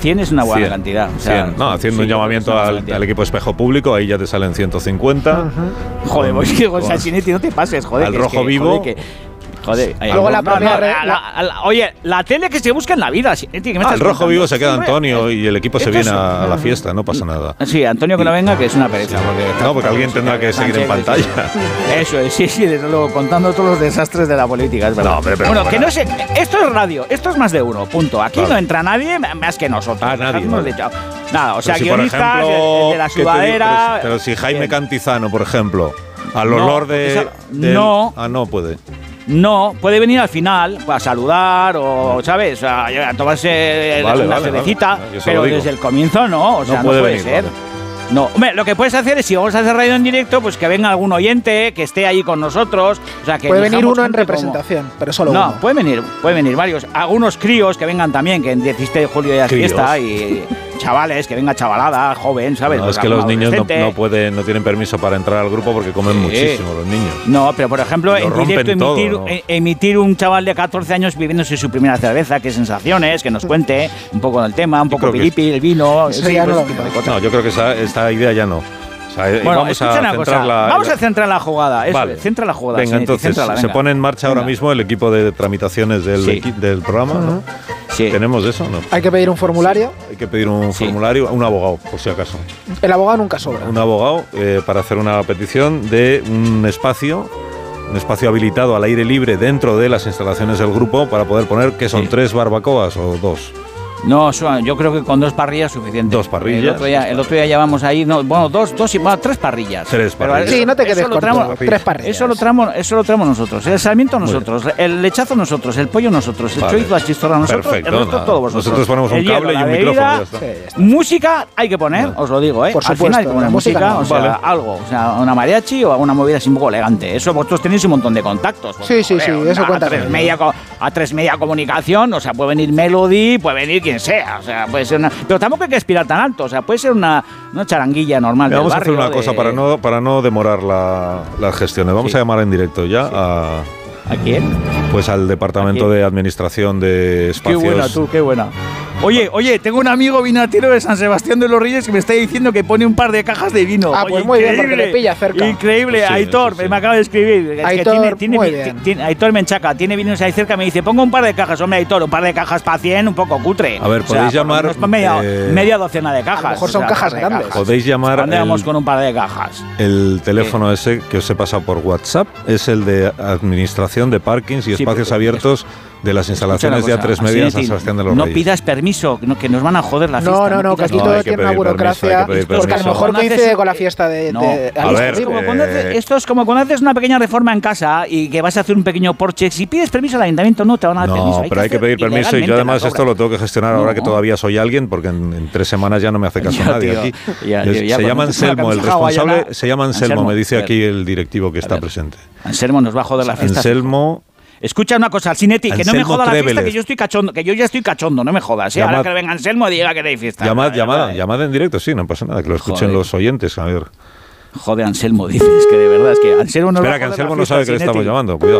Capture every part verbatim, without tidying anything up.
cien es una buena cien, cantidad. O sea, cien. No, haciendo sí, un llamamiento al, al equipo espejo público, ahí ya te salen ciento cincuenta. Uh-huh. Joder, pues que con Sanchinetti no te pases, joder. Al que rojo es que, vivo. Joder, que, Joder, ahí, luego la no, propia no, re, la, la, la, la, oye, la tele que se busca en la vida. ¿Sí? ¿Qué me ah, el rojo contando? vivo se queda Antonio y el equipo se viene a, a la fiesta, no pasa nada. Sí, Antonio que no venga, que es una pereza. Porque no, porque alguien tendrá que seguir en pantalla. Eso es, sí, sí, desde luego, contando todos los desastres de la política, es verdad. No, pero, pero, bueno, pero, que no sé, esto es radio, esto es más de uno, punto. Aquí claro. no entra nadie más que nosotros. Ah, nadie. Hemos dicho, nada, o sea, si guionistas, ejemplo, el, el de la sudadera. Pero, pero si Jaime bien. Cantizano, por ejemplo, al no, olor de, esa, del, no. Ah, no puede. No, puede venir al final a saludar o, ¿sabes? A, a tomarse vale, una vale, cervecita, vale. pero desde el comienzo no, o sea, no no puede, puede venir, ser. Vale. No, hombre, lo que puedes hacer es, si vamos a hacer radio en directo, pues que venga algún oyente, que esté ahí con nosotros. O sea, que puede venir uno en representación, como, pero solo no, uno. No, puede venir, puede venir varios. Algunos críos que vengan también, que en diecisiete de julio ya es fiesta, y chavales, que venga chavalada, joven, ¿sabes? No, pues es que los niños no, no pueden, no tienen permiso para entrar al grupo porque comen sí. muchísimo los niños. No, pero por ejemplo, en directo emitir, todo, ¿no? emitir un chaval de catorce años viviéndose su primera cerveza, qué sensaciones, que nos cuente un poco del tema, un poco piripi, el vino, sí, ya pues, no, tipo de cosas. No, yo creo que esa, esta idea ya no. O sea, bueno, vamos a una cosa. la, vamos a centrar la jugada. Eso vale. es, centra la jugada. Venga, entonces céntrala, venga. se pone en marcha venga. ahora mismo el equipo de tramitaciones del, sí. equi del programa, uh-huh. ¿no? Sí. ¿Tenemos eso no? Hay que pedir un formulario. Sí. Hay que pedir un sí. formulario, un abogado, por si acaso. El abogado nunca sobra. Un abogado eh, para hacer una petición de un espacio, un espacio habilitado al aire libre dentro de las instalaciones del grupo para poder poner, ¿qué son? Sí. ¿Tres barbacoas o dos? No, yo creo que con dos parrillas es suficiente. Dos parrillas. El otro día, el otro día llevamos ahí, no, bueno, dos, dos y bueno, tres parrillas. Tres parrillas. Pero, sí, no te quedes corto. Tramo, tres parrillas. Eso lo tramo, eso lo tramo nosotros. El sarmiento nosotros, el lechazo nosotros, el pollo nosotros, el vale. chorizo, la chistorra nosotros, perfecto, el resto nada. todos vosotros. Nosotros ponemos un el cable hielo, y un bebida, micrófono. Ya está. Sí, ya está. Música hay que poner, no. os lo digo, ¿eh? Por Al supuesto, final hay que poner música, música no. o sea, vale. algo, o sea, una mariachi o alguna movida así un poco elegante. Eso vosotros tenéis un montón de contactos. Sí, sí, sí, eso a cuenta. Tres media, a tres media comunicación, o sea, puede venir Melody, puede venir quien sea, o sea, puede ser una. Pero tampoco hay que aspirar tan alto, o sea, puede ser una, una charanguilla normal. Vamos del barrio a hacer una de... cosa para no, para no demorar la, las gestiones. Vamos sí. a llamar en directo ya sí. a. ¿A quién? Pues al Departamento de Administración de Espacios. Qué buena tú, qué buena. Oye, oye, tengo un amigo vinatero de San Sebastián de los Reyes que me está diciendo que pone un par de cajas de vino. Ah, oye, pues muy increíble, bien, porque le pilla cerca. Increíble, pues sí, Aitor, sí, sí. me acaba de escribir. Es Aitor, que tiene, tiene, muy tiene, bien. tiene, Aitor Menchaca, tiene vinos ahí cerca, me dice, pongo un par de cajas. Hombre, Aitor, un par de cajas para cien, un poco cutre. A ver, podéis o sea, llamar… Media, eh, media docena de cajas. A lo mejor son o sea, cajas grandes. Cajas. Podéis llamar… ¿Dónde vamos el, con un par de cajas? El teléfono ¿Qué? ese que os he pasado por WhatsApp es el de Administración de Parkings y sí, Espacios Abiertos de las instalaciones de A tres Media en San Sebastián de los no Reyes. No pidas permiso, no, que nos van a joder la fiesta. No, no, no, no que aquí no, todo tiene una burocracia. Permiso, pues que a lo mejor coincide con la fiesta de… No, de, de a ver, es como eh, haces, esto es como cuando haces una pequeña reforma en casa y que vas a hacer un pequeño porche. Si pides permiso al ayuntamiento no te van a dar no, permiso. No, pero hay que pedir permiso y yo además esto lo tengo que gestionar no. ahora que todavía soy alguien porque en, en tres semanas ya no me hace caso ya, nadie tío, aquí. Ya, ya, ya, se llama Anselmo, el responsable se llama Anselmo, Anselmo, me dice aquí el directivo que está presente. Anselmo nos va a joder la fiesta. Anselmo… Escucha una cosa, Alcinetti, que no me joda Treveles. la fiesta, que yo estoy cachondo, que yo ya estoy cachondo, no me jodas, ¿eh? Ahora que venga Anselmo y diga que hay fiesta. Llamad, llamad, llamad en directo, sí, no pasa nada, que lo escuchen Joder. los oyentes, a ver. Joder, Anselmo, dices, que de verdad es que Anselmo no Espera, que Anselmo no sabe que le estamos llamando, cuidado.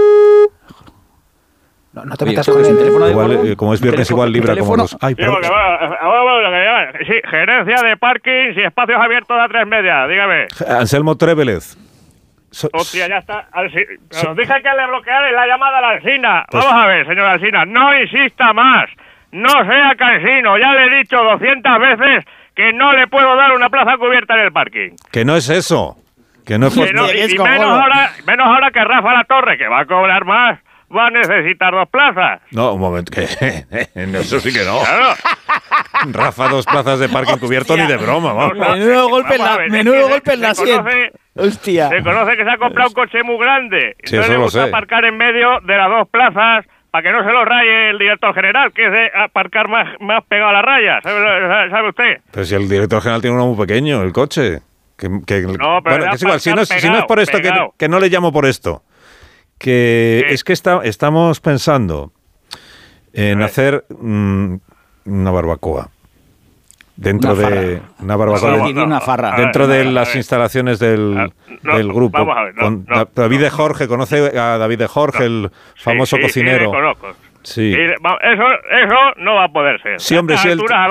No, no te metas con el teléfono. Igual, eh, como es viernes, igual libra como los… Ay, perdón. Sí, gerencia de parkings y espacios abiertos a tres media, dígame. Anselmo Treveles. So, Hostia, ya está. Alci so, dije que le bloqueara la llamada a la Alsina. Pues, Vamos a ver, señor Alsina, no insista más. No sea cansino. Ya le he dicho doscientas veces que no le puedo dar una plaza cubierta en el parking. Que no es eso. Que no es que no, y, y menos, ahora, menos ahora que Rafa La Torre, que va a cobrar más, va a necesitar dos plazas. No, un momento, que eso sí que no. Claro. Rafa, dos plazas de parking Hostia. cubierto ni de broma, vamos. No, menudo golpe en la, ver, menudo golpe en la sien. Hostia. Se conoce que se ha comprado un coche muy grande. Sí, entonces eso le lo gusta sé. aparcar en medio de las dos plazas para que no se lo raye el director general, que es de aparcar más, más pegado a la raya. ¿Sabe, sabe usted? Pero si el director general tiene uno muy pequeño, el coche. Que, que, no, pero bueno, que es igual, si no, pegado, si no es por esto, que, que no le llamo por esto. Que sí. es que está, estamos pensando en hacer mmm, una barbacoa. Dentro una de una barbacoa no, no, una farra. dentro ver, de ver, las instalaciones del, no, del grupo vamos a ver, no, con no, David no, de Jorge, conoce a David de Jorge, no, el famoso sí, sí, cocinero. Sí, le conozco. Sí. Y, eso, eso no va a poder ser. Sí, hombre, sí, el,